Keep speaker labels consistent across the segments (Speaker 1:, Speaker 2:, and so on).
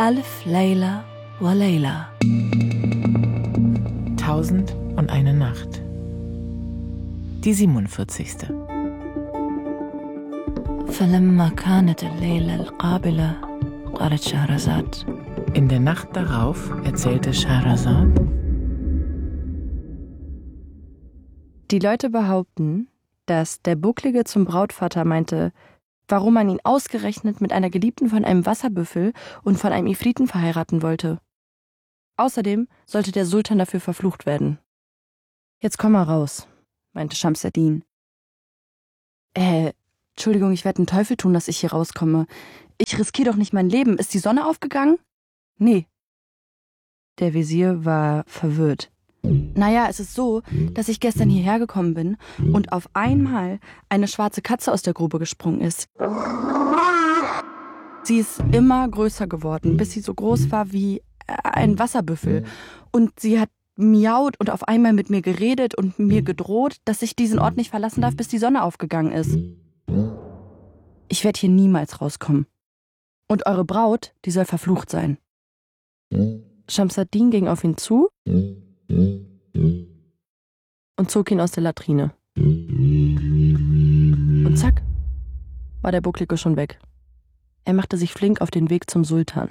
Speaker 1: Alf Layla wa Layla.
Speaker 2: 1001 Nacht. Die 47.
Speaker 1: فلما كانت الليلة القابلة قالت شهرزاد.
Speaker 2: In der Nacht darauf erzählte Schehersad:
Speaker 3: Die Leute behaupten, dass der Bucklige zum Brautvater meinte, warum man ihn ausgerechnet mit einer Geliebten von einem Wasserbüffel und von einem Ifriten verheiraten wollte. Außerdem sollte der Sultan dafür verflucht werden. »Jetzt komm mal raus«, meinte Shams ad-Din. Entschuldigung, ich werde den Teufel tun, dass ich hier rauskomme. Ich riskiere doch nicht mein Leben. Ist die Sonne aufgegangen? Nee. Der Wesir war verwirrt. Naja, es ist so, dass ich gestern hierher gekommen bin und auf einmal eine schwarze Katze aus der Grube gesprungen ist. Sie ist immer größer geworden, bis sie so groß war wie ein Wasserbüffel. Und sie hat miaut und auf einmal mit mir geredet und mir gedroht, dass ich diesen Ort nicht verlassen darf, bis die Sonne aufgegangen ist. Ich werde hier niemals rauskommen. Und eure Braut, die soll verflucht sein. Shams ad-Din ging auf ihn zu und zog ihn aus der Latrine. Und zack, war der Bucklige schon weg. Er machte sich flink auf den Weg zum Sultan.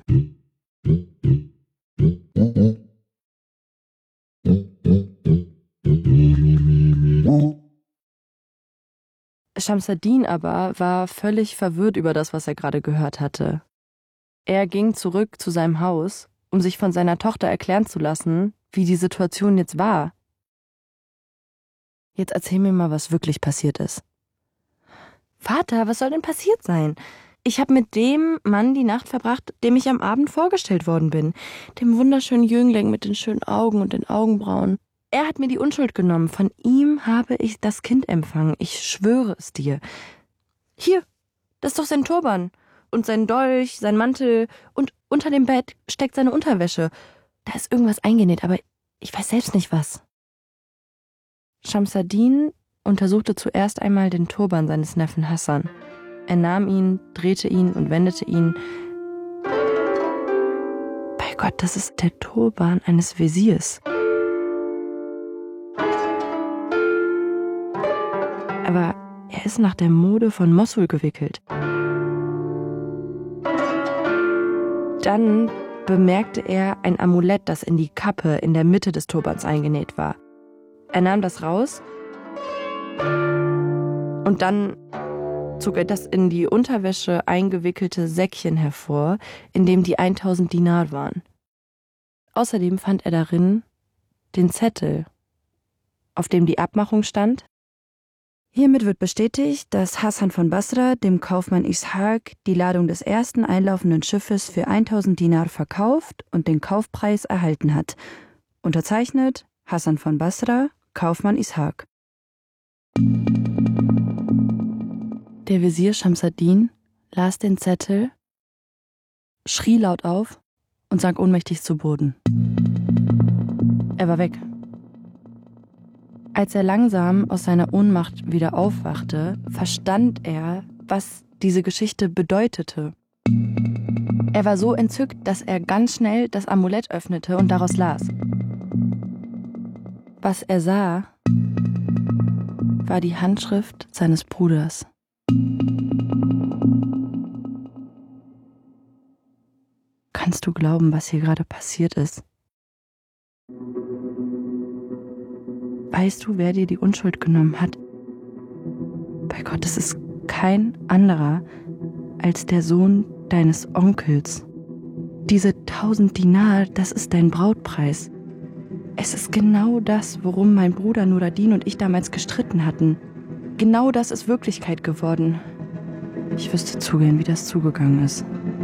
Speaker 3: Shams ad-Din aber war völlig verwirrt über das, was er gerade gehört hatte. Er ging zurück zu seinem Haus, um sich von seiner Tochter erklären zu lassen, wie die Situation jetzt war. Jetzt erzähl mir mal, was wirklich passiert ist. Vater, was soll denn passiert sein? Ich habe mit dem Mann die Nacht verbracht, dem ich am Abend vorgestellt worden bin. Dem wunderschönen Jüngling mit den schönen Augen und den Augenbrauen. Er hat mir die Unschuld genommen. Von ihm habe ich das Kind empfangen. Ich schwöre es dir. Hier, das ist doch sein Turban. Und sein Dolch, sein Mantel. Und unter dem Bett steckt seine Unterwäsche. Da ist irgendwas eingenäht, aber ich weiß selbst nicht was. Shams ad-Din untersuchte zuerst einmal den Turban seines Neffen Hassan. Er nahm ihn, drehte ihn und wendete ihn. Bei Gott, das ist der Turban eines Wesirs. Aber er ist nach der Mode von Mossul gewickelt. Dann bemerkte er ein Amulett, das in die Kappe in der Mitte des Turbans eingenäht war. Er nahm das raus und dann zog er das in die Unterwäsche eingewickelte Säckchen hervor, in dem die 1000 Dinar waren. Außerdem fand er darin den Zettel, auf dem die Abmachung stand: Hiermit wird bestätigt, dass Hassan von Basra dem Kaufmann Ishaq die Ladung des ersten einlaufenden Schiffes für 1000 Dinar verkauft und den Kaufpreis erhalten hat. Unterzeichnet Hassan von Basra, Kaufmann Ishaq. Der Wesir Shams ad-Din las den Zettel, schrie laut auf und sank ohnmächtig zu Boden. Er war weg. Als er langsam aus seiner Ohnmacht wieder aufwachte, verstand er, was diese Geschichte bedeutete. Er war so entzückt, dass er ganz schnell das Amulett öffnete und daraus las. Was er sah, war die Handschrift seines Bruders. Kannst du glauben, was hier gerade passiert ist? Weißt du, wer dir die Unschuld genommen hat? Bei Gott, es ist kein anderer als der Sohn deines Onkels. Diese 1000 Dinar, das ist dein Brautpreis. Es ist genau das, worum mein Bruder Nur ad-Din und ich damals gestritten hatten. Genau das ist Wirklichkeit geworden. Ich wüsste zu gern, wie das zugegangen ist.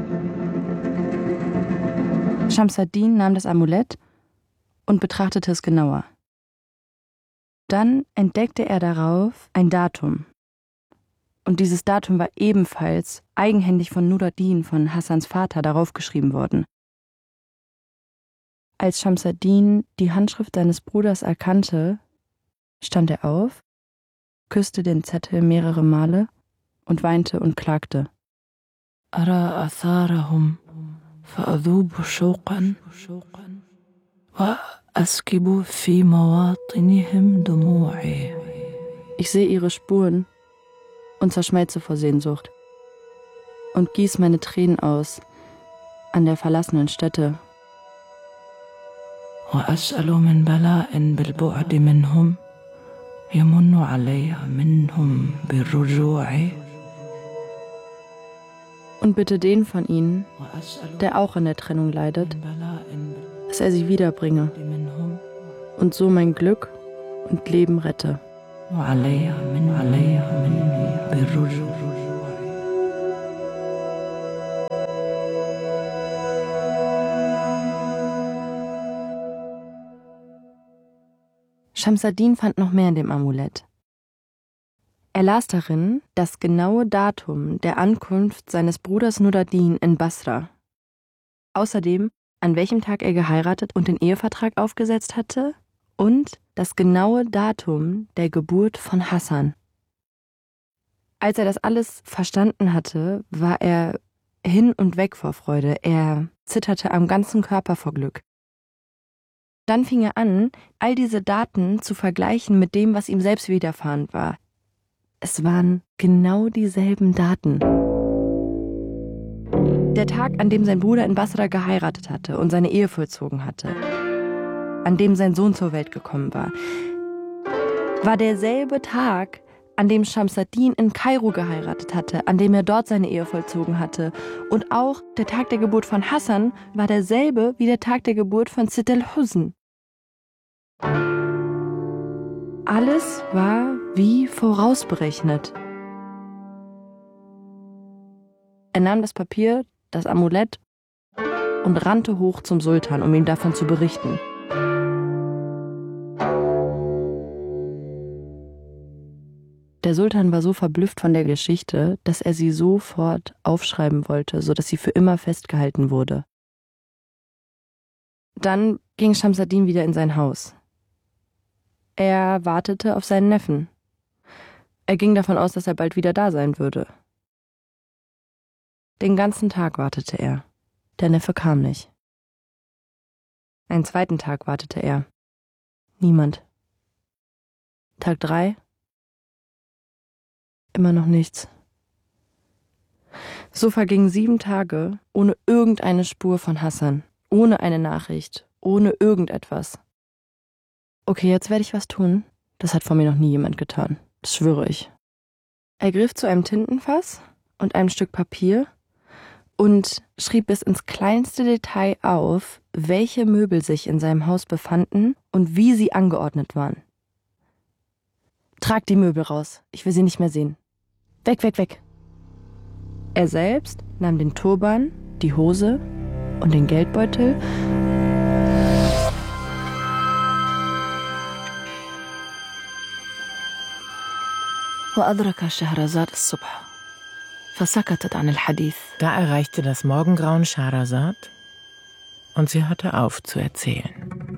Speaker 3: Shams ad-Din nahm das Amulett und betrachtete es genauer. Dann entdeckte er darauf ein Datum. Und dieses Datum war ebenfalls eigenhändig von Nur ad-Din, von Hassans Vater, darauf geschrieben worden. Als Shams ad-Din die Handschrift seines Bruders erkannte, stand er auf, küsste den Zettel mehrere Male und weinte und klagte.
Speaker 1: أرى آثارهم فأذوب شوقا وأسكب في مواطنهم دموعي.
Speaker 3: Ich sehe ihre Spuren und zerschmelze vor Sehnsucht und gieß meine Tränen aus an der verlassenen Stätte.
Speaker 1: وأسأل من بلاء بالبعد منهم يمن علي منهم بالرجوع.
Speaker 3: Und bitte den von ihnen, der auch in der Trennung leidet, dass er sie wiederbringe und so mein Glück und Leben rette. Shams ad-Din fand noch mehr in dem Amulett. Er las darin das genaue Datum der Ankunft seines Bruders Nur-ad-Din in Basra. Außerdem, an welchem Tag er geheiratet und den Ehevertrag aufgesetzt hatte und das genaue Datum der Geburt von Hassan. Als er das alles verstanden hatte, war er hin und weg vor Freude. Er zitterte am ganzen Körper vor Glück. Dann fing er an, all diese Daten zu vergleichen mit dem, was ihm selbst widerfahren war. Es waren genau dieselben Daten. Der Tag, an dem sein Bruder in Basra geheiratet hatte und seine Ehe vollzogen hatte, an dem sein Sohn zur Welt gekommen war derselbe Tag, an dem Shams ad-Din in Kairo geheiratet hatte, an dem er dort seine Ehe vollzogen hatte. Und auch der Tag der Geburt von Hassan war derselbe wie der Tag der Geburt von Sitt al-Huzn. Alles war wie vorausberechnet. Er nahm das Papier, das Amulett und rannte hoch zum Sultan, um ihm davon zu berichten. Der Sultan war so verblüfft von der Geschichte, dass er sie sofort aufschreiben wollte, sodass sie für immer festgehalten wurde. Dann ging Shams ad-Din wieder in sein Haus. Er wartete auf seinen Neffen. Er ging davon aus, dass er bald wieder da sein würde. Den ganzen Tag wartete er. Der Neffe kam nicht. Einen zweiten Tag wartete er. Niemand. Tag 3. Immer noch nichts. So vergingen 7 Tage ohne irgendeine Spur von Hassan, ohne eine Nachricht, ohne irgendetwas. Okay, jetzt werde ich was tun. Das hat vor mir noch nie jemand getan. Das schwöre ich. Er griff zu einem Tintenfass und einem Stück Papier und schrieb bis ins kleinste Detail auf, welche Möbel sich in seinem Haus befanden und wie sie angeordnet waren. Trag die Möbel raus. Ich will sie nicht mehr sehen. Weg, weg, weg. Er selbst nahm den Turban, die Hose und den Geldbeutel
Speaker 1: وأدرك شهرزاد الصبح فسكتت عن الحديث.
Speaker 2: Da erreichte das Morgengrauen Schahrazad und sie hörte auf zu erzählen.